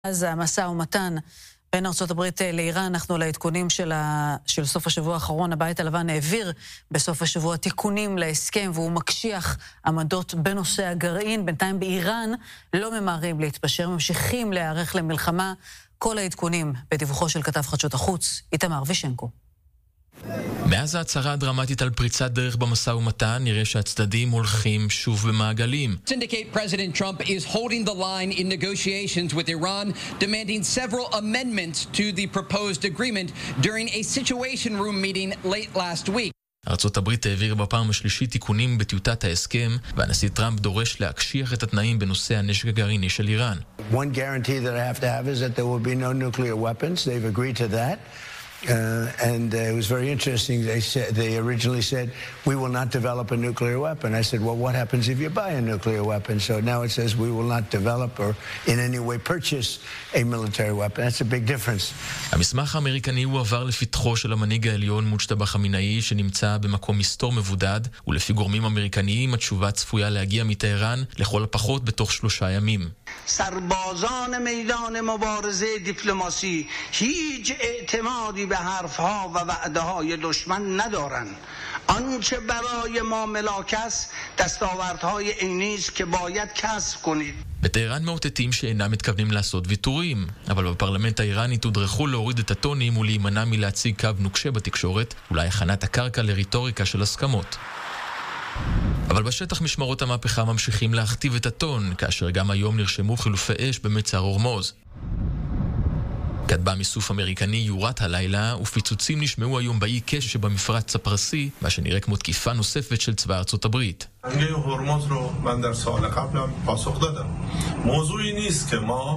אז המשא ומתן בין ארצות הברית לאיראן, אנחנו לעדכונים של סוף השבוע האחרון, הבית הלבן העביר בסוף השבוע תיקונים להסכם, והוא מקשיח עמדות בנושא הגרעין. בינתיים באיראן לא ממהרים להתפשר, ממשיכים להיערך למלחמה. כל העדכונים בדיווחו של כתב חדשות החוץ, איתמר וישנקו. מאז ההצהרה הדרמטית על פריצת דרך במשא ומתן, נראה שהצדדים הולכים שוב במעגלים. Syndicate President Trump is holding the line in negotiations with Iran, demanding several amendments to the proposed agreement during a situation room meeting late last week. ארצות הברית העביר בפעם השלישית תיקונים בטיוטת ההסכם, והנשיא טראמפ דורש להקשיח את התנאים בנושא הנשק הגרעיני של איראן. One guarantee that I have to have is that there will be no nuclear weapons. They've agreed to that. And it was very interesting. They originally said, we will not develop a nuclear weapon. I said, well, what happens if you buy a nuclear weapon? So now it says we will not develop or in any way purchase a military weapon. That's a big difference. המסמך האמריקני הוא עבר לפתחו של המנהיג העליון מוג'תבא חמינאי, שנמצא במקום מסתור מבודד, ולפי גורמים אמריקניים התשובה צפויה להגיע מטהרן לכל הפחות בתוך 3 ימים. سربازان میدان مبارزه دیپلماسی هیچ اعتمادی به حرفها و وعده‌های دشمن ندارند. آنچه برای ما ملاک است دستاوردهای عینی است که باید کسب کنید. בטהרן מאותתים שאינם מתכוונים לעשות ויתורים, אבל בפרלמנט האיראני תודרכו להוריד את הטונים ולהימנע מלהציג קו נוקשה בתקשורת, אולי הכנת הקרקע לריטוריקה של הסכמות. אבל בשטח משמרות המהפכה ממשיכים להכתיב את הטון, כאשר גם היום נרשמו חילופי אש במצר הורמוז. כטב"ם איסוף אמריקני יורת הלילה, ופיצוצים נשמעו היום באי קש שבמפרץ הפרסי, מה שנראה כמו תקיפה נוספת של צבא ארצות הברית. هرمز رو من در سال قبلم پاسخ دادم. موضوعی نیست که ما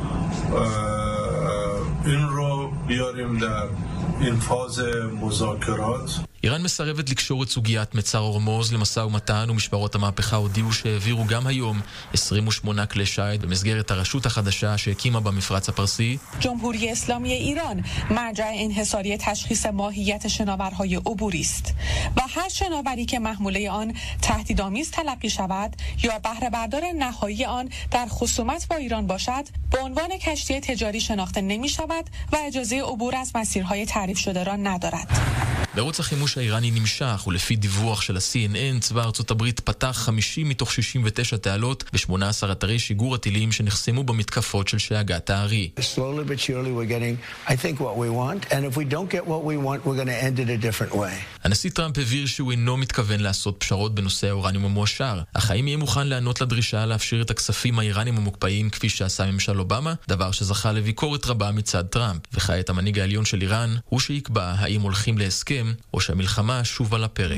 این رو بیاریم در این فاز مذاکرات. איראן מסרבת לקשור את סוגיית מצר הורמוז למשא ומתן, ומשמרות המהפכה הודיעו שהעבירו גם היום 28 כלי שיט במסגרת הרשות החדשה שהקימה במפרץ הפרסי. جمهوری اسلامی ایران مرجع انحصاری تشخیص ماهیت شناورهای عبوری است و هر شناوری که محموله آن تهدیدآمیز تلقی شود یا بهره بردار نهایی آن در خصومت با ایران باشد به عنوان کشتی تجاری شناخته نمی شود و اجازه عبور از مسیرهای تعریف شده را ندارد. מרוץ החימוש האיראני נמשך, ולפי דיווח של ה-CNN, צבא ארצות הברית פתח 50 מתוך 69 תעלות ב-18 אתרי שיגור הטילים שנחסמו במתקפות של שאגת הארי. Slowly but surely we're getting, I think, what we want, and if we don't get what we want, we're going to end it a different way. הנשיא טראמפ הבהיר שהוא אינו מתכוון לעשות פשרות בנושא האורניום המועשר. אך האם יהיה מוכן לענות לדרישה להפשיר את הכספים האיראנים המוקפאים כפי שעשה ממשל אובמה, דבר שזכה לביקורת רבה מצד טראמפ. וכעת המנהיג העליון של איראן הוא שיקבע האם הולכים להסכם או שהמלחמה שוב על הפרק.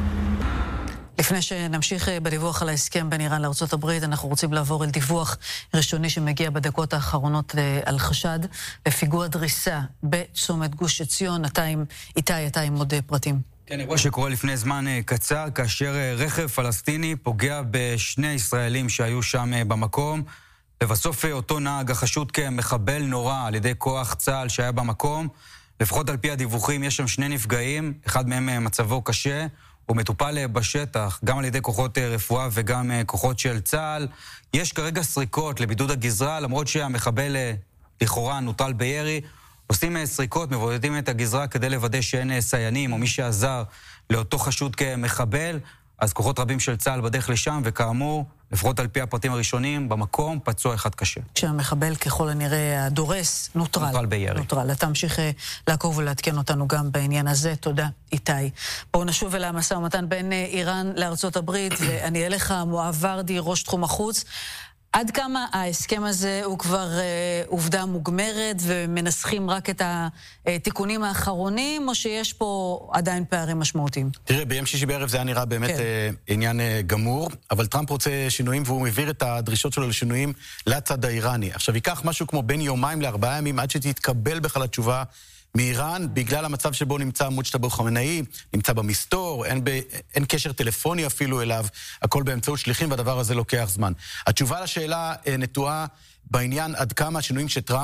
לפני שנמשיך בדיווח על ההסכם בין איראן לארצות הברית, אנחנו רוצים לעבור אל דיווח ראשוני שמגיע בדקות האחרונות על חשד לפיגוע דריסה בצומת גוש עציון. אתה עם עוד פרטים. כן, אירוע שקורה לפני זמן קצר, כאשר רכב פלסטיני פוגע בשני ישראלים שהיו שם במקום, ובסוף אותו נהג החשוד כמחבל נורא על ידי כוח צה"ל שהיה במקום. לפחות על פי הדיווחים יש שם 2 נפגעים, אחד מהם מצבו קשה, הוא מטופל בשטח, גם על ידי כוחות רפואה וגם כוחות של צה"ל. יש כרגע סריקות לבידוד הגזרה, למרות שהמחבל לכאורה נוטרל בירי, עושים סריקות, מבודדים את הגזרה כדי לוודא שאין סיינים או מי שעזר לאותו חשוד כמחבל, אז כוחות רבים של צה"ל בדרך לשם, וכאמור, לפחות על פי הפרטים הראשונים, במקום פצוע אחד קשה. כשהמחבל ככל הנראה הדורס נוטרל בירי. נוטרל. אתה תמשיך לעקוב ולעדכן אותנו גם בעניין הזה. תודה, איתי. בואו נשוב אל המשא ומתן בין איראן לארצות הברית, ואני אלך מועברדי, ראש תחום החוץ. עד כמה ההסכם הזה הוא כבר עובדה מוגמרת ומנסחים רק את התיקונים האחרונים, או שיש פה עדיין פערים משמעותיים? תראה, ביום שישי בערב זה היה נראה באמת עניין גמור, אבל טראמפ רוצה שינויים והוא מביא את הדרישות שלו לשינויים לצד האיראני. עכשיו ייקח משהו כמו בין יומיים ל4 ימים עד שתתקבל בכלל התשובה מאיראן, בגלל המצב שבו נמצא מוג'תבא חמינאי, נמצא במסתור, אין קשר טלפוני אפילו אליו, הכל באמצעות שליחים, והדבר הזה לוקח זמן. התשובה לשאלה נטועה בעניין עד כמה השינויים שטראמפ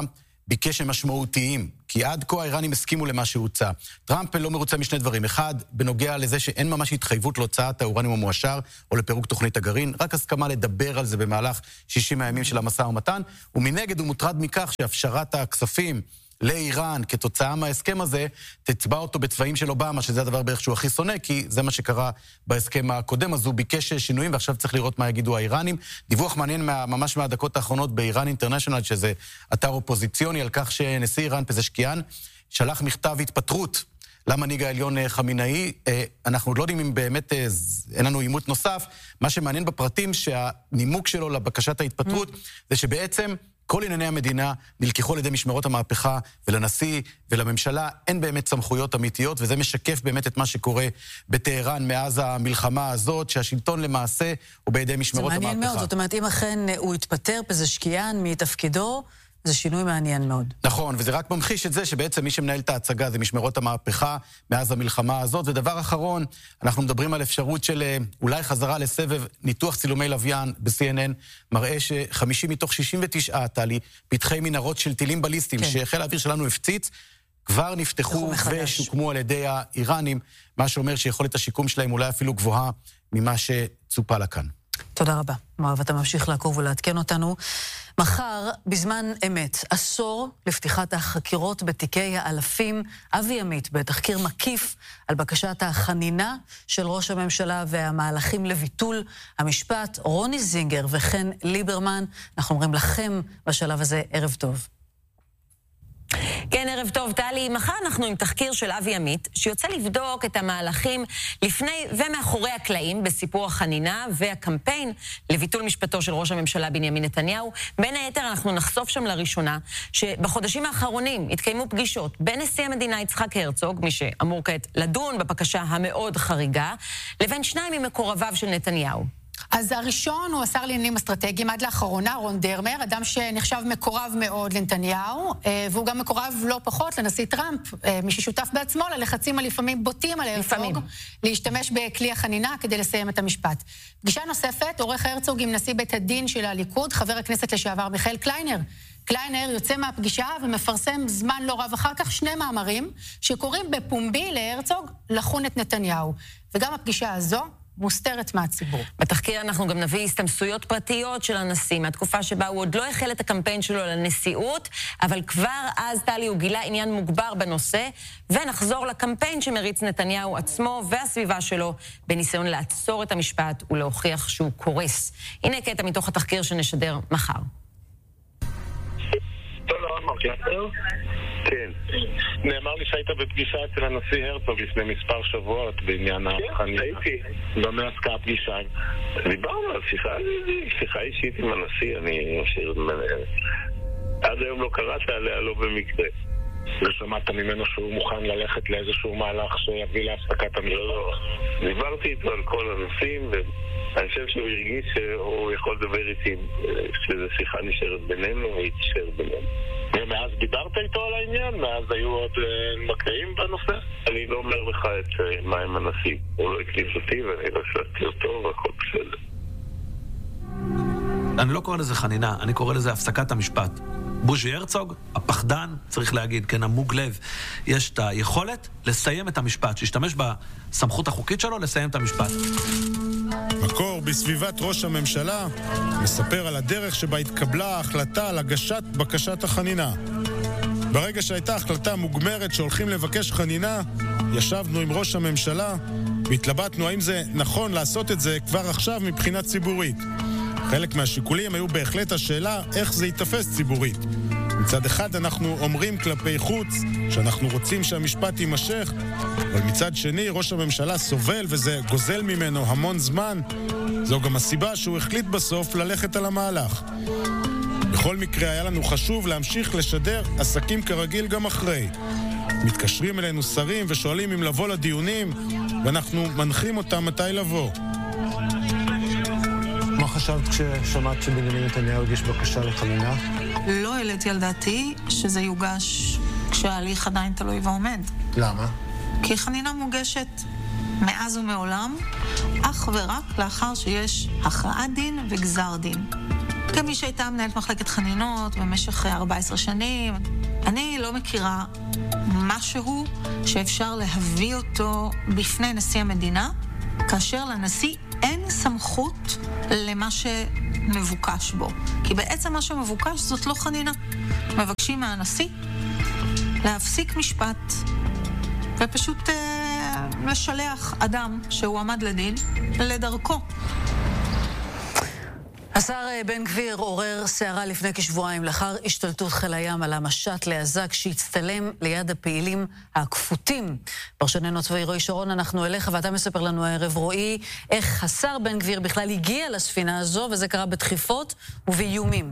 ביקש הם משמעותיים, כי עד כה האיראנים הסכימו למה שהוצע. טראמפ לא מרוצה משני דברים. אחד, בנוגע לזה שאין ממש התחייבות להוצאת האורניום המועשר או לפירוק תוכנית הגרעין, רק הסכמה לדבר על זה במהלך 60 הימים של המשא ומתן, ומנגד הוא מוטרד מכך שהפשרת הכספים לאיראן כתוצאה מההסכם הזה תצבע אותו בצבעים של אובמה, שזה הדבר בערך שהוא הכי שונא, כי זה מה שקרה בהסכם הקודם. אז הוא ביקש שינויים, ועכשיו צריך לראות מה יגידו האיראנים. דיווח מעניין ממש מהדקות האחרונות באיראן אינטרנשיונל, שזה אתר אופוזיציוני, על כך שנשיא איראן פזשקיאן שלח מכתב התפטרות למנהיג העליון חמינאי. אנחנו לא יודעים אם באמת אין לנו עימות נוסף. מה שמעניין בפרטים שהנימוק שלו לבקשת ההתפטרות זה שבעצם כל ענייני המדינה נלקחו על ידי משמרות המהפכה, ולנשיא ולממשלה אין באמת סמכויות אמיתיות, וזה משקף באמת את מה שקורה בטהרן מאז המלחמה הזאת, שהשלטון למעשה הוא בידי משמרות המהפכה. זה מעניין מאוד, זאת אומרת, אם אכן הוא התפטר פזשקיאן מתפקידו, זה שינוי מעניין מאוד. נכון, וזה רק ממחיש את זה שבעצם מי שמנהל את ההצגה זה משמרות המהפכה מאז המלחמה הזאת. ודבר אחרון, אנחנו מדברים על אפשרות של אולי חזרה לסבב ניתוח צילומי לוויין ב-CNN, מראה ש50 מתוך 69 טלי, פתחי מנהרות של טילים בליסטיים, שחיל האוויר שלנו הפציץ, כבר נפתחו ושוקמו על ידי האיראנים, מה שאומר שיכולת השיקום שלהם אולי אפילו גבוהה ממה שצופה לה כאן. תודה רבה. מואב, אתה ממשיך לעקוב ולעדכן אותנו. מחר, בזמן אמת, עשור לפתיחת החקירות בתיקי האלפים, אבי עמית בתחקיר מקיף על בקשת החנינה של ראש הממשלה והמהלכים לביטול המשפט. רוני זינגר וכן ליברמן, אנחנו אומרים לכם בשלב הזה ערב טוב. כן, ערב טוב, טלי. מחר אנחנו עם תחקיר של אבי עמית, שיוצא לבדוק את המהלכים לפני ומאחורי הקלעים בסיפור החנינה והקמפיין לביטול משפטו של ראש הממשלה בנימין נתניהו. בין היתר אנחנו נחשוף שם לראשונה שבחודשים האחרונים התקיימו פגישות בין נשיא המדינה יצחק הרצוג, מי שאמור כעת לדון בבקשה המאוד חריגה, לבין שניים ממקורביו של נתניהו. אז הראשון הוא השר לעניינים אסטרטגיים עד לאחרונה, רון דרמר, אדם שנחשב מקורב מאוד לנתניהו, והוא גם מקורב לא פחות לנשיא טראמפ, מי ששותף בעצמו ללחצים הלפעמים בוטים על הרצוג, להשתמש בכלי החנינה כדי לסיים את המשפט. פגישה נוספת, עורך הרצוג עם נשיא בית הדין של הליכוד, חבר הכנסת לשעבר מיכאל קליינר. קליינר יוצא מהפגישה ומפרסם זמן לא רב אחר כך 2 מאמרים שקוראים בפומבי להרצוג לחון את נתניהו. וגם הפגישה הזו מוסתרת מהציבור. בתחקיר אנחנו גם נביא הסתמסויות פרטיות של הנשיא, מהתקופה שבה הוא עוד לא החל את הקמפיין שלו לנשיאות, אבל כבר אז טלי הוא גילה עניין מוגבר בנושא, ונחזור לקמפיין שמריץ נתניהו עצמו והסביבה שלו, בניסיון לעצור את המשפט ולהוכיח שהוא קורס. הנה קטע מתוך התחקיר שנשדר מחר. כן. נאמר לי שהיית בפגישה אצל הנשיא הרצוג לפני מספר שבועות בעניין החנינה. הייתי. במה עסקה הפגישה? דיברנו על שיחה אישית עם הנשיא, אני חושב, עד היום לא קראת עליה, לא במקרה. ושמעת ממנו שהוא מוכן ללכת לאיזשהו מהלך שיביא להפסקת המשפט? לא. דיברתי איתו על כל הנושאים, ואני חושב שהוא הרגיש שהוא יכול לדבר איתי, שזו שיחה נשארת בינינו, והיא תישאר בינינו. ומאז דיברת איתו על העניין? מאז היו עוד מקרים בנושא? אני לא אומר לך את מה עם הנשיא. הוא לא הקליף אותי ואני לא שלטתי אותו והכל בסדר. אני לא קורא לזה חנינה, אני קורא לזה הפסקת המשפט. בוז'י הרצוג, הפחדן, צריך להגיד, כן, המוג לב, יש את היכולת לסיים את המשפט, שישתמש בסמכות החוקית שלו לסיים את המשפט. מקור בסביבת ראש הממשלה מספר על הדרך שבה התקבלה ההחלטה על הגשת בקשת החנינה. ברגע שהייתה החלטה מוגמרת שהולכים לבקש חנינה, ישבנו עם ראש הממשלה והתלבטנו האם זה נכון לעשות את זה כבר עכשיו מבחינה ציבורית. חלק מהשיקולים היו בהחלט השאלה איך זה יתפס ציבורית. מצד אחד אנחנו אומרים כלפי חוץ שאנחנו רוצים שהמשפט יימשך, אבל מצד שני ראש הממשלה סובל וזה גוזל ממנו המון זמן. זו גם הסיבה שהוא החליט בסוף ללכת על המהלך. בכל מקרה היה לנו חשוב להמשיך לשדר עסקים כרגיל גם אחרי. מתקשרים אלינו שרים ושואלים אם לבוא לדיונים, ואנחנו מנחים אותם מתי לבוא. מה חשבת כששמעת שבנימין נתניהו הגיש בקשה לחנינה? לא העליתי על דעתי שזה יוגש כשההליך עדיין תלוי ועומד. למה? כי חנינה מוגשת מאז ומעולם, אך ורק לאחר שיש הכרעת דין וגזר דין. כמי שהייתה מנהלת מחלקת חנינות במשך 14 שנים, אני לא מכירה משהו שאפשר להביא אותו בפני נשיא המדינה, כאשר לנשיא אין סמכות למה שמבוקש בו. כי בעצם מה שמבוקש זאת לא חנינה. מבקשים מהנשיא להפסיק משפט ופשוט לשלח אדם שהוא עמד לדין לדרכו. השר בן גביר עורר סערה לפני כשבועיים לאחר השתלטות חיל הים על המשט לעזה כשהצטלם ליד הפעילים הכפותים. פרשננו הצבאי רועי שרון, אנחנו אליך ואתה מספר לנו הערב, רועי, איך השר בן גביר בכלל הגיע לספינה הזו, וזה קרה בדחיפות ובאיומים.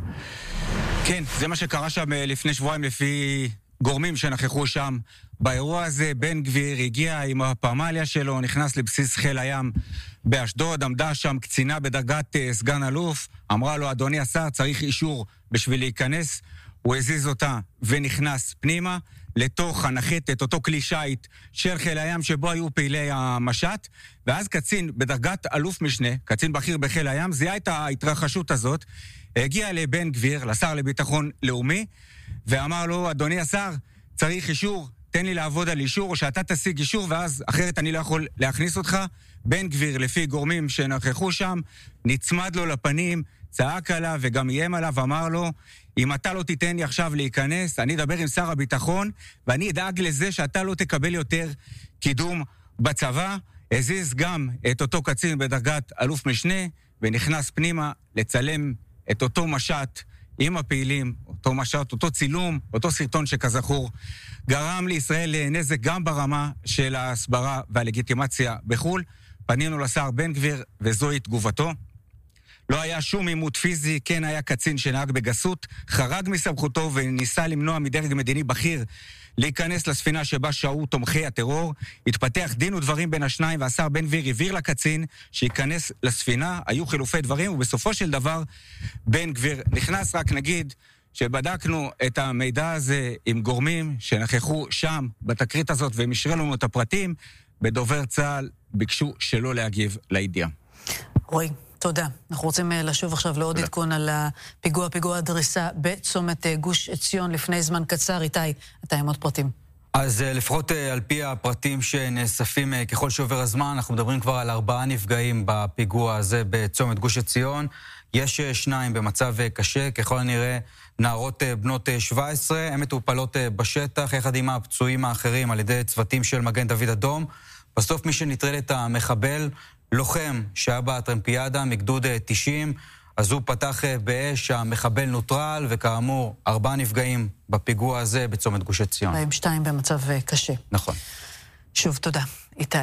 כן, זה מה שקרה שם לפני שבועיים לפי גורמים שנכחו שם. באירוע הזה בן גביר הגיע עם הפמליה שלו, נכנס לבסיס חיל הים באשדוד, עמדה שם קצינה בדרגת סגן אלוף, אמרה לו, אדוני השר, צריך אישור בשביל להיכנס. הוא הזיז אותה ונכנס פנימה לתוך הנחתת, אותו כלי שייט של חיל הים שבו היו פעילי המשט, ואז קצין בדרגת אלוף משנה, קצין בכיר בחיל הים, זיהה את ההתרחשות הזאת, הגיע לבן גביר, לשר לביטחון לאומי, ואמר לו, אדוני השר, צריך אישור, תן לי לעבוד על אישור, או שאתה תשיג אישור, ואז אחרת אני לא יכול להכניס אותך. בן גביר, לפי גורמים שנכחו שם, נצמד לו לפנים, צעק עליו וגם איים עליו, אמר לו, אם אתה לא תיתן לי עכשיו להיכנס, אני אדבר עם שר הביטחון, ואני אדאג לזה שאתה לא תקבל יותר קידום בצבא. הזיז גם את אותו קצין בדרגת אלוף משנה, ונכנס פנימה לצלם את אותו משט עם הפעילים, אותו משט, אותו צילום, אותו סרטון שכזכור, גרם לישראל נזק גם ברמה של ההסברה והלגיטימציה בחול. פנינו לשר בן גביר, וזוהי תגובתו. לא היה שום עימות פיזי, כן היה קצין שנהג בגסות, חרג מסמכותו וניסה למנוע מדרג מדיני בכיר להיכנס לספינה שבה שהו תומכי הטרור. התפתח דין ודברים בין השניים, והשר בן גביר הבהיר לקצין שייכנס לספינה, היו חילופי דברים, ובסופו של דבר בן גביר נכנס. רק נגיד שבדקנו את המידע הזה עם גורמים שנכחו שם בתקרית הזאת, והם השאירו לנו את הפרטים. בדובר צה"ל ביקשו שלא להגיב לידיעה. רועי, תודה. אנחנו רוצים לשוב עכשיו לעוד עדכון על פיגוע הדריסה בצומת גוש עציון לפני זמן קצר. איתי, אתה עם עוד פרטים. אז לפחות על פי הפרטים שנאספים ככל שעובר הזמן, אנחנו מדברים כבר על 4 נפגעים בפיגוע הזה בצומת גוש עציון. יש 2 במצב קשה, ככל הנראה נערות בנות 17, הן מטופלות בשטח יחד עם הפצועים האחרים על ידי צוותים של מגן דוד אדום. בסוף מי שנטרל את המחבל, לוחם שהיה בטרמפיאדה מגדוד 90, אז הוא פתח באש, המחבל נוטרל, וכאמור 4 נפגעים בפיגוע הזה בצומת גוש עציון. 2 במצב קשה. נכון. שוב, תודה. איתי.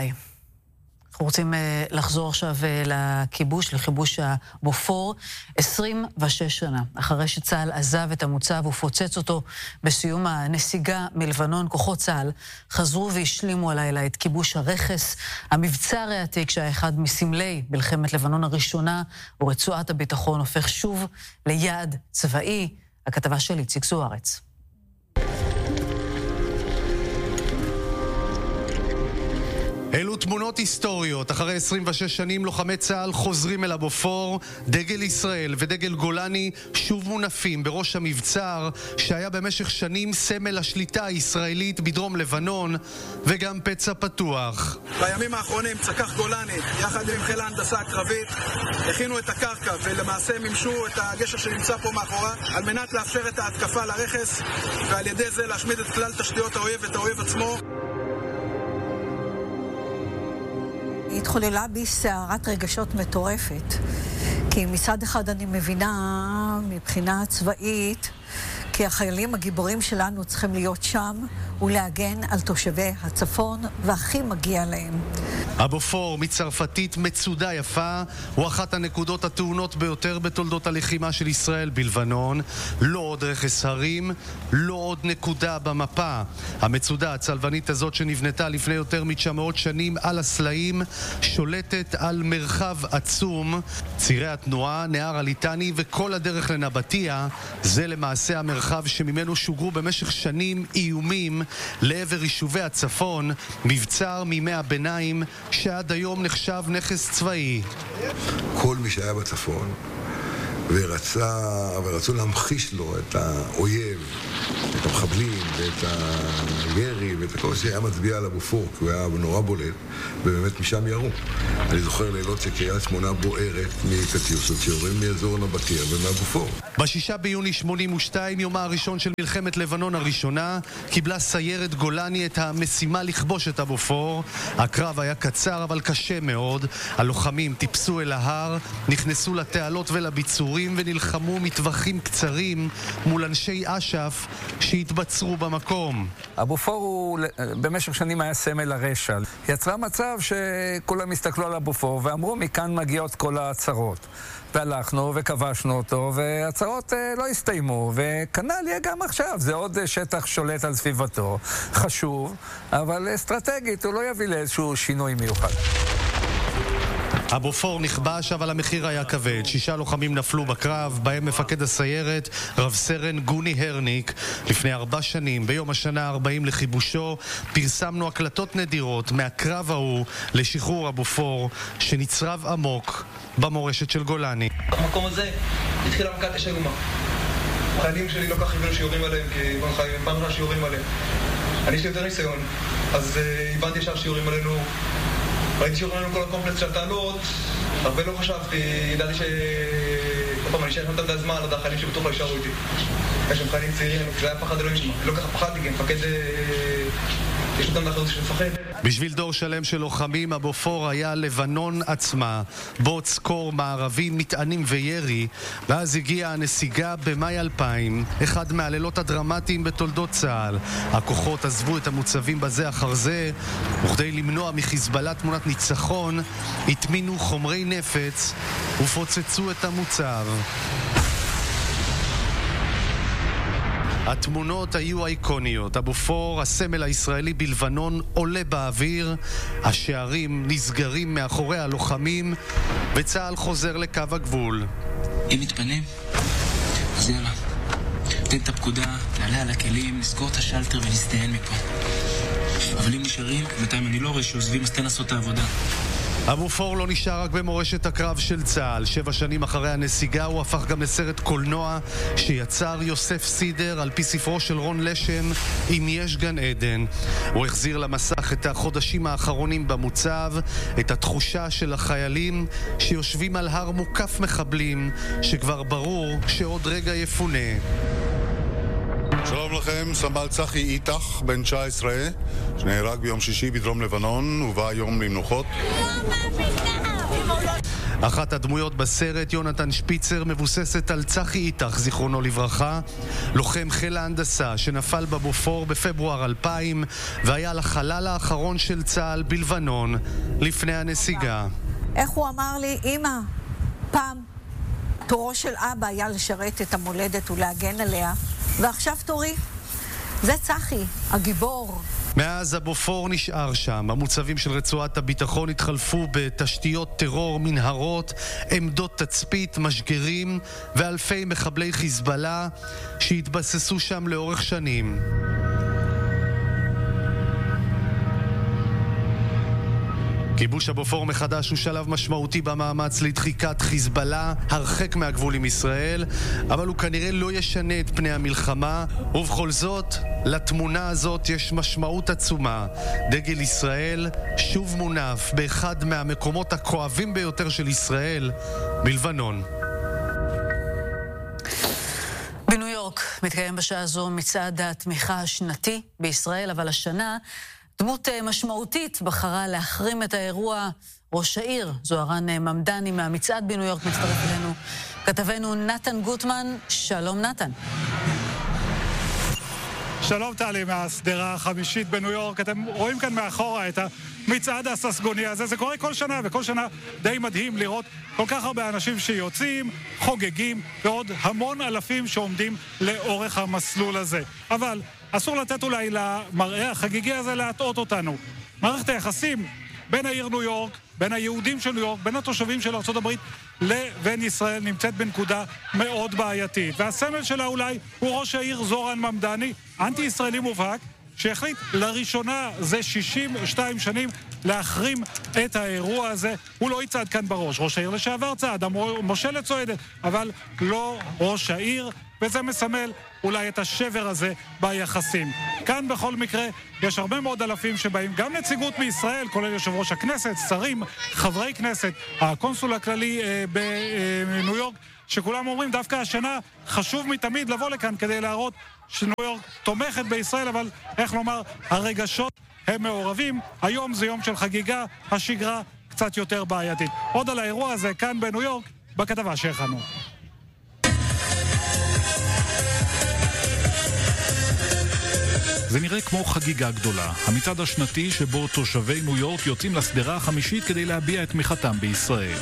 אנחנו רוצים לחזור עכשיו לכיבוש הבופור. 26 שנה אחרי שצה"ל עזב את המוצב ופוצץ אותו בסיום הנסיגה מלבנון, כוחות צה"ל חזרו והשלימו הלילה את כיבוש הרכס, המבצר העתיק שהיה אחד מסמלי מלחמת לבנון הראשונה, ורצועת הביטחון הופך שוב ליעד צבאי. הכתבה של איציק זוארץ. אלו תמונות היסטוריות. אחרי 26 שנים לוחמי צה"ל חוזרים אל הבופור. דגל ישראל ודגל גולני שוב מונפים בראש המבצר שהיה במשך שנים סמל השליטה הישראלית בדרום לבנון, וגם פצע פתוח. בימים האחרונים צק"ח גולני יחד עם חיל ההנדסה הקרבית הכינו את הקרקע ולמעשה מימשו את הגשר שנמצא פה מאחורה על מנת לאפשר את ההתקפה לרכס, ועל ידי זה להשמיד את כלל תשתיות האויב ואת האויב עצמו. התחוללה בי סערת רגשות מטורפת, כי מצד אחד אני מבינה מבחינה צבאית כי החיילים הגיבורים שלנו צריכים להיות שם ולהגן על תושבי הצפון, והכי מגיע להם. הבופור מצרפתית מצודה יפה הוא אחת הנקודות הטעונות ביותר בתולדות הלחימה של ישראל בלבנון. לא עוד רכס הרים, לא עוד נקודה במפה. המצודה הצלבנית הזאת שנבנתה לפני יותר מ-900 שנים על הסלעים שולטת על מרחב עצום. צירי התנועה, נהר הליטני וכל הדרך לנבטיה, זה למעשה המרחב שממנו שוגרו במשך שנים איומים לעבר יישובי הצפון, מבצר מימי הביניים שעד היום נחשב נכס צבאי. כל מי שהיה בצפון ורצו להמחיש לו את האויב, את המחבלים ואת הירי ואת הכל שהיה מצביע על הבופור, כי הוא היה נורא בולט, ובאמת משם ירו. אני זוכר לילות שקריית שמונה בוערת מקטיושות שיורים מאזור נבטיה ומהבופור. ב6 ביוני 82, יומה הראשון של מלחמת לבנון הראשונה, קיבלה סיירת גולני את המשימה לכבוש את הבופור. הקרב היה קצר אבל קשה מאוד. הלוחמים טיפסו אל ההר, נכנסו לתעלות ולביצורים ונלחמו מטווחים קצרים מול אנשי אש"ף שהתבצרו במקום. הבופור הוא במשך שנים היה סמל הרשע. יצרה מצב שכולם הסתכלו על הבופור ואמרו מכאן מגיעות כל הצרות. והלכנו וכבשנו אותו, והצרות לא הסתיימו, וכנ"ל יהיה גם עכשיו. זה עוד שטח שולט על סביבתו, חשוב, אבל אסטרטגית הוא לא יביא לאיזשהו שינוי מיוחד. הבופור נכבש, אבל המחיר היה כבד. 6 לוחמים נפלו בקרב, בהם מפקד הסיירת, רב סרן גוני הרניק. לפני 4 שנים, ביום השנה 40 לכיבושו, פרסמנו הקלטות נדירות מהקרב ההוא לשחרור הבופור, שנצרב עמוק במורשת של גולני. במקום הזה התחילה מכת אש איומה. החיילים שלי לא כך הבינו שיורים עליהם, כי פעם ראשונה שיורים עליהם. אני יש לי יותר ניסיון, אז הבנתי ישר שיורים עלינו. ראיתי שיורים עלינו כל הקומפלקס של התעלות, הרבה לא חשבתי, ידעתי כל פעם אני אשאר אותם את הזמן, לדעת החיילים שבטוח לא יישארו איתי. יש שם חיילים צעירים, כשזה היה פחד אלוהים שם, לא ככה פחדתי, כי מפקד יש אותם לאחר של מפחד. בשביל דור שלם של לוחמים, הבופור היה לבנון עצמה, בוץ, קור, מערבים, מטענים וירי, ואז הגיעה הנסיגה במאי 2000, אחד מהלילות הדרמטיים בתולדות צה"ל. הכוחות עזבו את המוצבים בזה אחר זה, וכדי למנוע מחיזבאללה תמונת ניצחון, הטמינו חומרי נפץ ופוצצו את המוצב. התמונות היו אייקוניות. הבופור, הסמל הישראלי בלבנון, עולה באוויר, השערים נסגרים מאחורי הלוחמים, וצה"ל חוזר לקו הגבול. אם מתפנים, אז יאללה. תן את הפקודה, תעלה על הכלים, נסגור את השלטר ונסתיין מפה. אבל אם נשארים, בינתיים אני לא רואה שעוזבים, אז תן לעשות את העבודה. הבופור לא נשאר רק במורשת הקרב של צה"ל. 7 שנים אחרי הנסיגה הוא הפך גם לסרט קולנוע שיצר יוסף סידר על פי ספרו של רון לשם, אם יש גן עדן. הוא החזיר למסך את החודשים האחרונים במוצב, את התחושה של החיילים שיושבים על הר מוקף מחבלים שכבר ברור שעוד רגע יפונה. שלום לכם, סמל צחי איתך, בן 19, שנהרג ביום שישי בדרום לבנון, ובא היום למנוחות. אחת הדמויות בסרט, יונתן שפיצר, מבוססת על צחי איתך, זיכרונו לברכה, לוחם חיל ההנדסה שנפל בבופור בפברואר 2000 והיה לחלל האחרון של צה"ל בלבנון לפני הנסיגה. איך הוא אמר לי, אמא, פעם תורו של אבא היה לשרת את המולדת ולהגן עליה, ועכשיו תורי. זה צחי, הגיבור. מאז הבופור נשאר שם. המוצבים של רצועת הביטחון התחלפו בתשתיות טרור, מנהרות, עמדות תצפית, משגרים ואלפי מחבלי חיזבאללה שהתבססו שם לאורך שנים. כיבוש הבופור מחדש הוא שלב משמעותי במאמץ לדחיקת חיזבאללה הרחק מהגבול עם ישראל, אבל הוא כנראה לא ישנה את פני המלחמה, ובכל זאת, לתמונה הזאת יש משמעות עצומה. דגל ישראל שוב מונף באחד מהמקומות הכואבים ביותר של ישראל, בלבנון. בניו יורק מתקיים בשעה זו מצעד התמיכה השנתי בישראל, אבל השנה דמות משמעותית בחרה להחרים את האירוע. ראש העיר זוהרן ממדני מהמצעד בניו יורק מצטרף אלינו כתבנו נתן גוטמן. שלום נתן. שלום טלי, מהסדרה החמישית בניו יורק. אתם רואים כאן מאחורה את המצעד הססגוני הזה. זה קורה כל שנה, וכל שנה די מדהים לראות כל כך הרבה אנשים שיוצאים, חוגגים, ועוד המון אלפים שעומדים לאורך המסלול הזה. אבל אסור לתת אולי למראה החגיגי הזה להטעות אותנו. מערכת היחסים בין העיר ניו יורק, בין היהודים של ניו יורק, בין התושבים של ארצות הברית לבין ישראל נמצאת בנקודה מאוד בעייתית. והסמל שלה אולי הוא ראש העיר זוהרן ממדני, אנטי-ישראלי מובהק, שהחליט לראשונה זה 62 שנים להחרים את האירוע הזה. הוא לא יצעד כאן בראש. ראש העיר לשעבר צעד, המושלת צועדת, אבל לא ראש העיר, וזה מסמל אולי את השבר הזה ביחסים. כאן בכל מקרה יש הרבה מאוד אלפים שבאים, גם נציגות מישראל, כולל יושב ראש הכנסת, שרים, חברי כנסת, הקונסול הכללי בניו יורק, שכולם אומרים דווקא השנה חשוב מתמיד לבוא לכאן כדי להראות שניו יורק תומכת בישראל, אבל איך לומר, הרגשות הם מעורבים. היום זה יום של חגיגה, השגרה קצת יותר בעייתית. עוד על האירוע הזה כאן בניו יורק, בכתבה שהכנו. זה נראה כמו חגיגה גדולה, המצעד השנתי שבו תושבי ניו יורק יוצאים לשדרה החמישית כדי להביע את תמיכתם בישראל.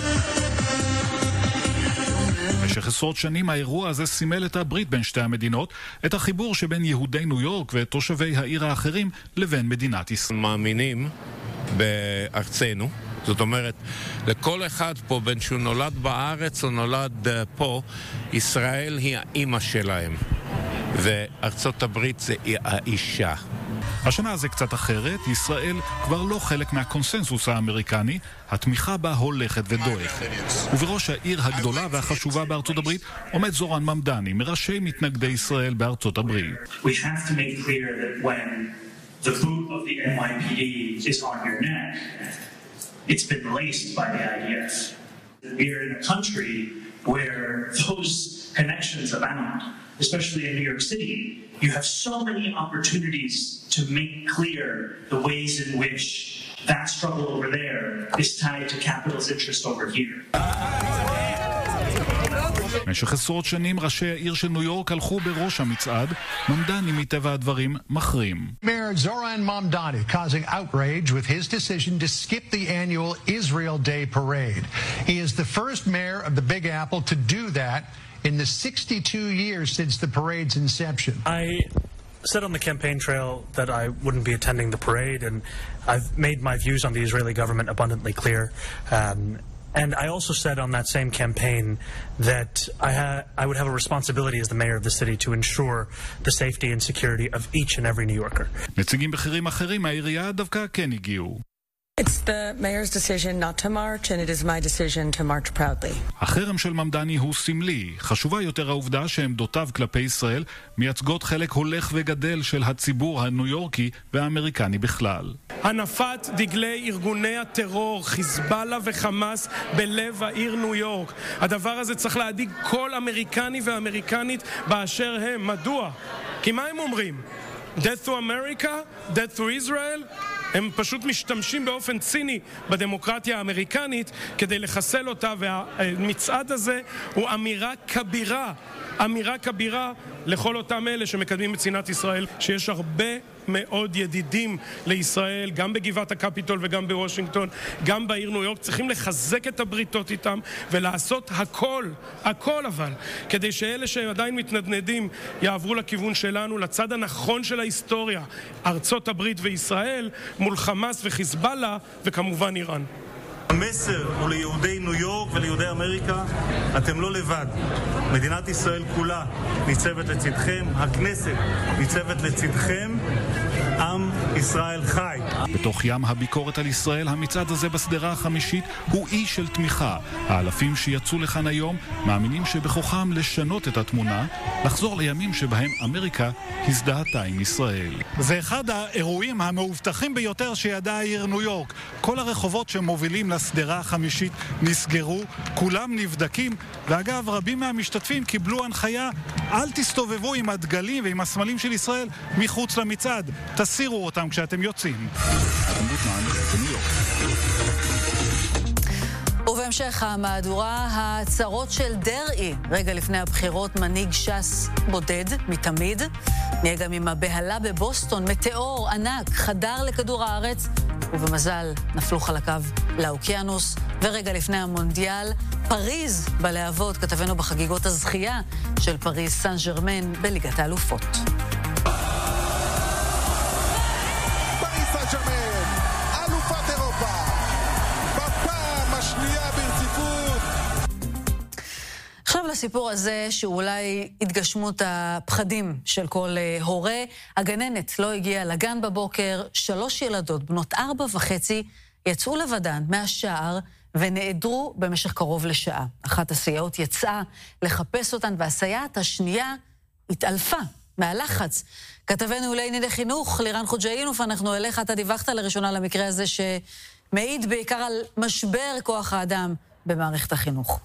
במשך עשרות שנים האירוע הזה סימל את הברית בין שתי המדינות, את החיבור שבין יהודי ניו יורק ותושבי העיר האחרים לבין מדינת ישראל. מאמינים בארצנו, זאת אומרת, לכל אחד פה, בין שהוא נולד בארץ או נולד פה, ישראל היא האמא שלהם, וארצות הברית זה האישה. השנה זה קצת אחרת, ישראל כבר לא חלק מהקונסנזוס האמריקני, התמיכה בה הולכת ודועכת. ובראש העיר הגדולה והחשובה בארצות הברית עומד זורן ממדני, מראשי מתנגדי ישראל בארצות הברית. We have to make clear that when the boot of the NYPD is on your neck, it's been laced by the IDF. We are in a country where those connections abound, especially in New York City. You have so many opportunities to make clear the ways in which that struggle over there is tied to capital's interest over here. במשך עשרות שנים ראשי העיר של ניו יורק הלכו בראש המצעד, ממדני מטבע הדברים מחרים. Mayor Zoran Mamdani causing outrage with his decision to skip the annual Israel Day parade. He is the first mayor of the Big Apple to do that in the 62 years since the parade's inception. I said on the campaign trail that I wouldn't be attending the parade, and I've made my views on the Israeli government abundantly clear. And I also said on that same campaign that I would have a responsibility as the mayor of the city to ensure the safety and security of each and every New Yorker. נציגים בכירים אחרים מהעירייה דווקא כן הגיעו. It's the mayor's decision not to march, and it is my decision to march proudly. החרם של ממדני הוא סמלי. חשובה יותר העובדה שעמדותיו כלפי ישראל מייצגות חלק הולך וגדל של הציבור הניו יורקי והאמריקני בכלל. הנפת דגלי ארגוני הטרור, חיזבאללה וחמאס בלב העיר ניו יורק. הדבר הזה צריך להדאיג כל אמריקני ואמריקנית באשר הם. מדוע? כי מה הם אומרים? Death to America? Death to Israel? הם פשוט משתמשים באופן ציני בדמוקרטיה האמריקנית כדי לחסל אותה, והמצעד הזה הוא אמירה כבירה לכל אותם אלה שמקדמים את שנאת ישראל, שיש הרבה מאוד ידידים לישראל, גם בגבעת הקפיטול וגם בוושינגטון, גם בעיר ניו יורק. צריכים לחזק את הבריתות איתם ולעשות הכל אבל, כדי שאלה שעדיין מתנדנדים יעברו לכיוון שלנו, לצד הנכון של ההיסטוריה, ארצות הברית וישראל, מול חמאס וחיזבאללה וכמובן איראן. המסר הוא ליהודי ניו יורק וליהודי אמריקה, אתם לא לבד. מדינת ישראל כולה ניצבת לצדכם, הכנסת ניצבת לצדכם, עם ישראל חי. בתוך ים הביקורת על ישראל, המצעד הזה בסדרה החמישית הוא אי של תמיכה. האלפים שיצאו לכאן היום מאמינים שבכוחם לשנות את התמונה, לחזור לימים שבהם אמריקה הזדהתה עם ישראל. זה אחד האירועים המאובטחים ביותר שידעה העיר ניו יורק. כל הרחובות שמובילים לסדרה החמישית נסגרו, כולם נבדקים, ואגב, רבים מהמשתתפים קיבלו הנחיה, אל תסתובבו עם הדגלים ועם הסמלים של ישראל מחוץ למצעד. תסירו אותם כשאתם יוצאים. אדם גוטמן, בניו יורק. ובהמשך המהדורה, ההצהרות של דרעי. רגע לפני הבחירות, מנהיג ש"ס בודד מתמיד. נהיה גם עם הבהלה בבוסטון, מטאור ענק חדר לכדור הארץ, ובמזל נפלו חלקיו לאוקיינוס. ורגע לפני המונדיאל, פריז בלהבות, כתבנו בחגיגות הזכייה של פריז סן ז'רמן בליגת האלופות. עכשיו בסיפור הזה, שהוא אולי התגשמות הפחדים של כל הורה, הגננת לא הגיעה לגן בבוקר, 3 ילדות בנות 4.5 יצאו לבדן מהשער ונעדרו במשך קרוב לשעה. אחת הסייעות יצאה לחפש אותן, והסייעת השנייה התעלפה מהלחץ. כתבנו לענייני חינוך, לירן חוג'אינוף, אנחנו אליך, אתה דיווחת לראשונה למקרה הזה שמעיד בעיקר על משבר כוח האדם במערכת החינוך.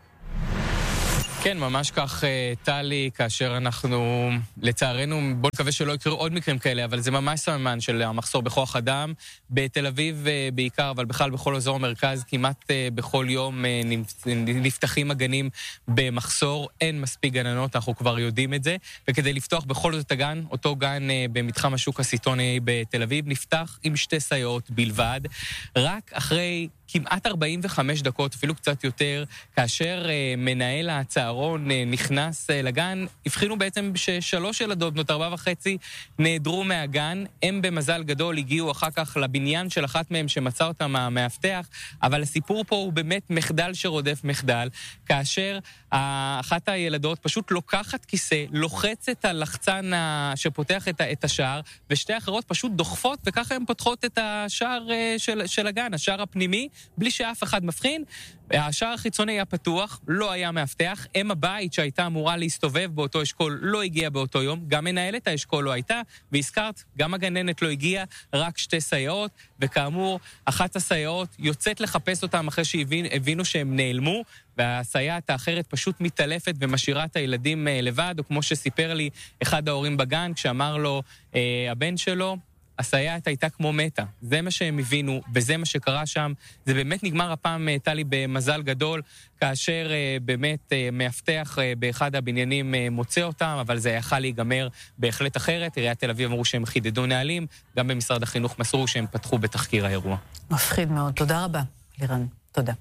כן, ממש כך, טלי, כאשר אנחנו, לצערנו, בוא נקווה שלא יקרו עוד מקרים כאלה, אבל זה ממש סממן של המחסור בכוח אדם. בתל אביב בעיקר, אבל בכלל בכל אזור המרכז, כמעט בכל יום נפתחים הגנים במחסור. אין מספיק גננות, אנחנו כבר יודעים את זה. וכדי לפתוח בכל זאת הגן, אותו גן במתחם השוק הסיטוני בתל אביב, נפתח עם 2 סייעות בלבד. רק אחרי כמעט 45 דקות, אפילו קצת יותר, כאשר מנהל הצהרון נכנס לגן, הבחינו בעצם ש3 ילדות בנות 4.5 נעדרו מהגן. הם במזל גדול הגיעו אחר כך לבניין של אחת מהם שמצא אותם המאבטח, אבל הסיפור פה הוא באמת מחדל שרודף מחדל, כאשר אחת הילדות פשוט לוקחת כיסא, לוחצת על לחצן שפותח את השער, ושתי אחרות פשוט דוחפות, וככה הן פותחות את השער של הגן, השער הפנימי, בלי שאף אחד מבחין. השער החיצוני היה פתוח, לא היה מאבטח. אם הבית שהייתה אמורה להסתובב באותו אשכול לא הגיע באותו יום, גם מנהלת האשכול לא הייתה, והזכרת, גם הגננת לא הגיעה, רק 2 סייעות, וכאמור, אחת הסייעות יוצאת לחפש אותם אחרי שהבינו שהם נעלמו, והסייעת האחרת פשוט מתעלפת ומשאירה את הילדים לבד, או כמו שסיפר לי אחד ההורים בגן, כשאמר לו הבן שלו, הסייעת הייתה כמו מתה. זה מה שהם הבינו, וזה מה שקרה שם. זה באמת נגמר הפעם, טלי, במזל גדול, כאשר באמת מאבטח באחד הבניינים מוצא אותם, אבל זה יכל להיגמר בהחלט אחרת. עיריית תל אביב אמרו שהם חידדו נהלים, גם במשרד החינוך מסרו שהם פתחו בתחקיר האירוע. מפחיד מאוד. תודה רבה, לירן. תודה.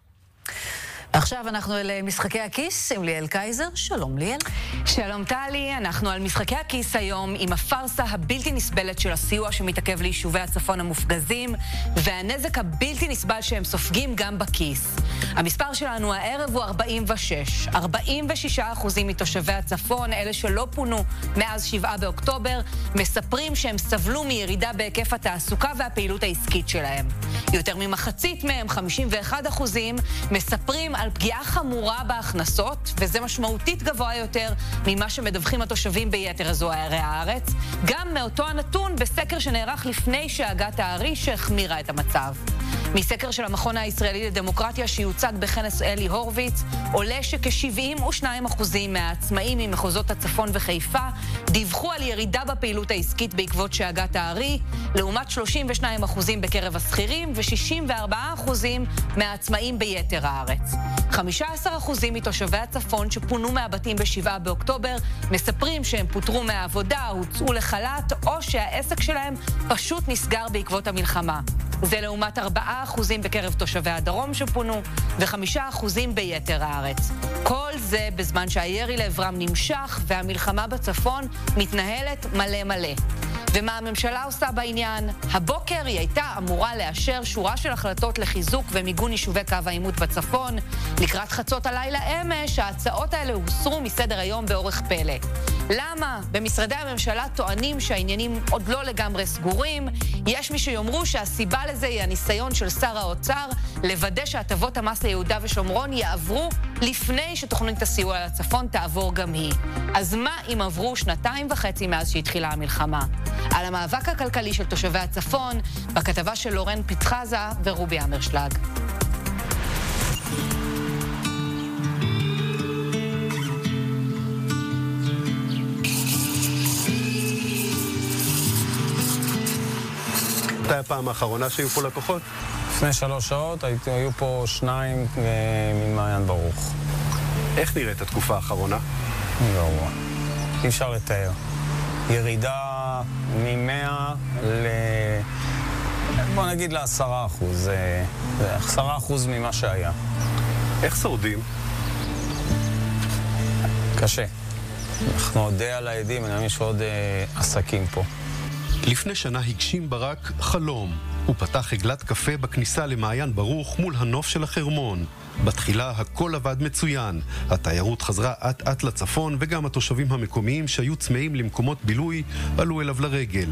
עכשיו אנחנו אל משחקי הכיס עם ליאל קייזר. שלום ליאל. שלום טלי, אנחנו על משחקי הכיס היום עם הפרסה הבלתי נסבלת של הסיוע שמתעכב ליישובי הצפון המופגזים והנזק הבלתי נסבל שהם סופגים גם בכיס. המספר שלנו הערב הוא 46. 46% מתושבי הצפון, אלה שלא פונו מאז 7 באוקטובר, מספרים שהם סבלו מירידה בהיקף התעסוקה והפעילות העסקית שלהם. יותר ממחצית מהם, 51%, מספרים על פגיעה חמורה בהכנסות, וזה משמעותית גבוה יותר ממה שמדווחים התושבים ביתר אזורי הארץ, גם מאותו הנתון בסקר שנערך לפני שהגת הארי שהחמירה את המצב. מסקר של המכון הישראלי לדמוקרטיה שיוצג בכנס אלי הורוויץ, עולה שכ-72% מהעצמאים ממחוזות הצפון וחיפה דיווחו על ירידה בפעילות העסקית בעקבות שהגת הארי, לעומת 32% בקרב השכירים ו64% מהעצמאים ביתר הארץ. 15% מתושבי הצפון שפונו מהבתים ב7 באוקטובר מספרים שהם פוטרו מהעבודה, הוצאו לחל"ת או שהעסק שלהם פשוט נסגר בעקבות המלחמה. זה לעומת 4% בקרב תושבי הדרום שפונו ו5% ביתר הארץ. כל זה בזמן שהירי לעברם נמשך והמלחמה בצפון מתנהלת מלא מלא. ומה הממשלה עושה בעניין? הבוקר היא הייתה אמורה לאשר שורה של החלטות לחיזוק ומיגון יישובי קו העימות בצפון. לקראת חצות הלילה אמש, ההצעות האלה הוסרו מסדר היום באורך פלא. למה? במשרדי הממשלה טוענים שהעניינים עוד לא לגמרי סגורים. יש מי שיאמרו שהסיבה לזה היא הניסיון של שר האוצר לוודא שהטבות המס ליהודה ושומרון יעברו לפני שתוכנית הסיוע לצפון תעבור גם היא. אז מה אם עברו 2.5 מאז שהתחילה המלחמה? על המאבק הכלכלי של תושבי הצפון, בכתבה של לורן פתחזה ורובי אמרשלג. מתי הפעם האחרונה שהיו פה לקוחות? לפני 3 שעות היו פה 2 ממעיין ברוך. איך נראית התקופה האחרונה? גרוע. אי אפשר לתאר. ירידה מ100 בוא נגיד ל10%. 10% ממה שהיה. איך שורדים? קשה. אנחנו עוד על העדים, אני יש עוד עסקים פה. לפני שנה הגשים ברק חלום. הוא פתח עגלת קפה בכניסה למעיין ברוך מול הנוף של החרמון. בתחילה הכל עבד מצוין. התיירות חזרה אט-אט לצפון, וגם התושבים המקומיים שהיו צמאים למקומות בילוי עלו אליו לרגל.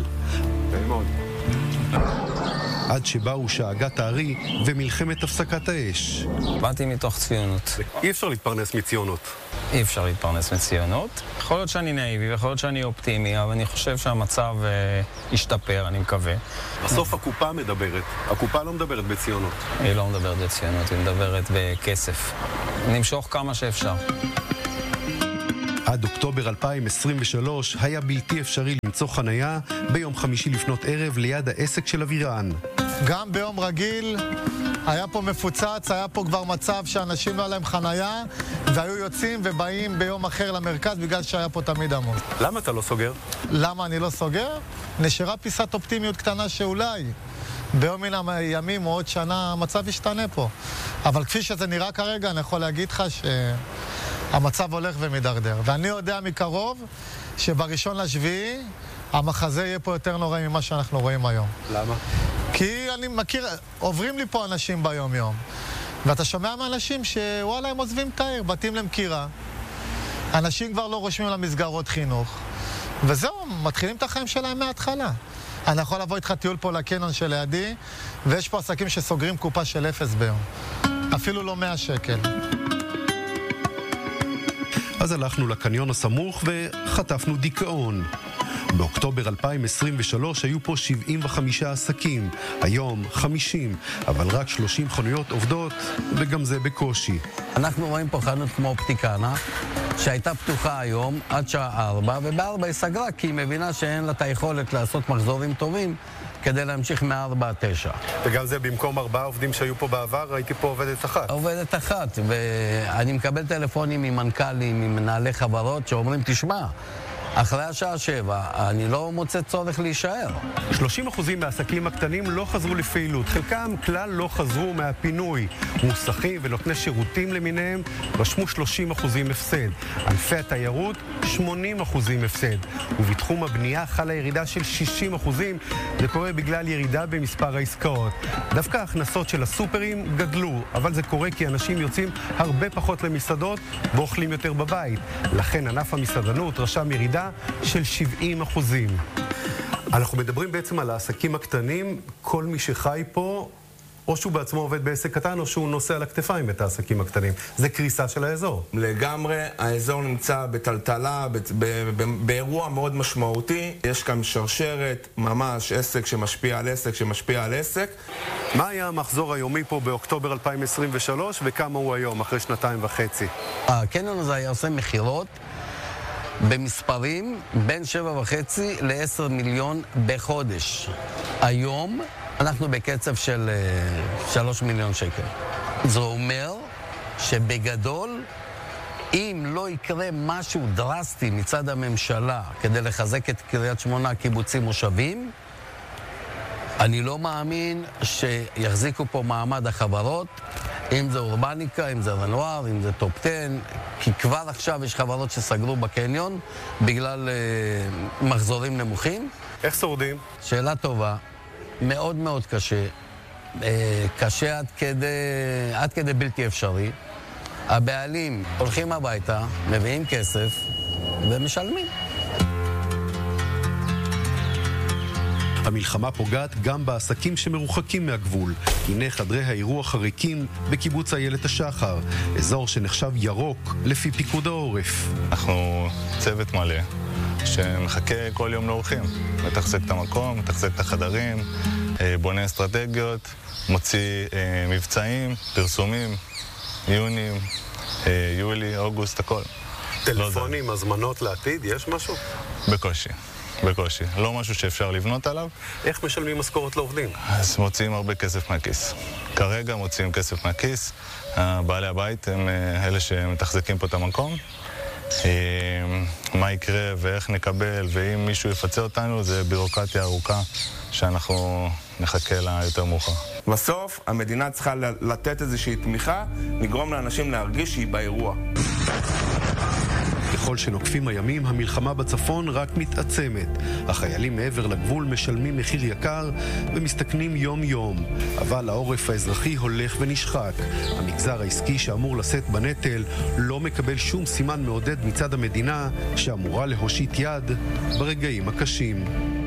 עד שבאו שאגת הארי ומלחמת הפסקת האש. באתי מתוך ציונות. אי אפשר להתפרנס מציונות. אי אפשר להתפרנס מציונות. יכול להיות שאני נאיבי ויכול להיות שאני אופטימי, אבל אני חושב שהמצב ישתפר, אני מקווה. בסוף הקופה מדברת. הקופה לא מדברת בציונות. היא לא מדברת בציונות, היא מדברת בכסף. נמשוך כמה שאפשר. עד אוקטובר 2023 היה בלתי אפשרי למצוא חנייה ביום חמישי לפנות ערב ליד העסק של אבירן. גם ביום רגיל היה פה מפוצץ, היה פה כבר מצב שאנשים לא היה להם חנייה והיו יוצאים ובאים ביום אחר למרכז בגלל שהיה פה תמיד המון. למה אתה לא סוגר? למה אני לא סוגר? נשארה פיסת אופטימיות קטנה שאולי ביום מן הימים או עוד שנה המצב ישתנה פה. אבל כפי שזה נראה כרגע אני יכול להגיד לך המצב הולך ומדרדר. ואני יודע מקרוב שבראשון לשביעי המחזה יהיה פה יותר נורא ממה שאנחנו רואים היום. למה? כי אני מכיר, עוברים לי פה אנשים ביום יום. ואתה שומע מאנשים שוואלה הם עוזבים את העיר, בתים למכירה. אנשים כבר לא רושמים למסגרות חינוך. וזהו, מתחילים את החיים שלהם מההתחלה. אני יכול לבוא איתך טיול פה לקנון שלידי, ויש פה עסקים שסוגרים קופה של 0 ביום. אפילו לא 100 שקל. אז הלכנו לקניון הסמוך וחטפנו דיכאון. באוקטובר 2023 היו פה 75 עסקים, היום 50, אבל רק 30 חנויות עובדות, וגם זה בקושי. אנחנו רואים פה חנות כמו אופטיקנה, שהייתה פתוחה היום עד שעה 4, וב-4 היא סגרה, כי היא מבינה שאין לה את היכולת לעשות מחזורים טובים, כדי להמשיך מ-4 עד 9. וגם זה במקום 4 עובדים שהיו פה בעבר, ראיתי פה עובדת אחת. עובדת אחת, ואני מקבל טלפונים ממנכ"לים, ממנהלי חברות, שאומרים, תשמע, אחרי השעה 7, אני לא מוצא צורך להישאר. 30% מהעסקים הקטנים לא חזרו לפעילות. חלקם כלל לא חזרו מהפינוי. מוסכים ונותני שירותים למיניהם רשמו 30% הפסד. ענפי התיירות, 80% הפסד. ובתחום הבנייה חלה ירידה של 60%. זה קורה בגלל ירידה במספר העסקאות. דווקא ההכנסות של הסופרים גדלו, אבל זה קורה כי אנשים יוצאים הרבה פחות למסעדות ואוכלים יותר בבית. לכן ענף המסעדנות רשם ירידה של 70%. אנחנו מדברים בעצם על העסקים הקטנים. כל מי שחי פה, או שהוא בעצמו עובד בעסק קטן, או שהוא נושא על הכתפיים את העסקים הקטנים. זה קריסה של האזור. לגמרי, האזור נמצא בטלטלה, באירוע מאוד משמעותי. יש כאן שרשרת, ממש עסק שמשפיע על עסק, שמשפיע על עסק. מה היה המחזור היומי פה באוקטובר 2023, וכמה הוא היום, אחרי 2.5? הקניון הזה היה עושה מחירות במספרים בין 7.5 ל-10 מיליון בחודש. היום אנחנו בקצב של 3 מיליון שקל. זה אומר שבגדול, אם לא יקרה משהו דרסטי מצד הממשלה כדי לחזק את קריית שמונה, קיבוצים מושבים, אני לא מאמין שיחזיקו פה מעמד החברות, אם זה אורבניקה, אם זה רנואר, אם זה טופ 10, כי כבר עכשיו יש חברות שסגרו בקניון בגלל מחזורים נמוכים. איך שורדים? שאלה טובה. מאוד מאוד קשה. קשה עד כדי בלתי אפשרי. הבעלים הולכים הביתה, מביאים כסף ומשלמים. המלחמה פוגעת גם בעסקים שמרוחקים מהגבול. הנה חדרי האירוח הריקים בקיבוץ איילת השחר, אזור שנחשב ירוק לפי פיקוד העורף. אנחנו צוות מלא שמחכה כל יום לאורחים. מתחזק את המקום, מתחזק את החדרים, בונה אסטרטגיות, מוציא מבצעים, פרסומים, יונים, יולי, אוגוסט, הכל. טלפונים, הזמנות לעתיד, יש משהו? בקושי. לא משהו שאפשר לבנות עליו. איך משלמים משכורת לעובדים? אז מוציאים הרבה כסף מהכיס. כרגע מוציאים כסף מהכיס. בעלי הבית הם אלה שמתחזקים פה את המקום. מה יקרה ואיך נקבל, ואם מישהו יפצה אותנו, זה בירוקרטיה ארוכה שאנחנו נחכה לה יותר מאוחר. בסוף, המדינה צריכה לתת איזושהי תמיכה, לגרום לאנשים להרגיש שהיא באירוע. וככל שנוקפים הימים, המלחמה בצפון רק מתעצמת. החיילים מעבר לגבול משלמים מחיר יקר ומסתכנים יום-יום. אבל העורף האזרחי הולך ונשחק. המגזר העסקי שאמור לשאת בנטל לא מקבל שום סימן מעודד מצד המדינה שאמורה להושיט יד ברגעים הקשים.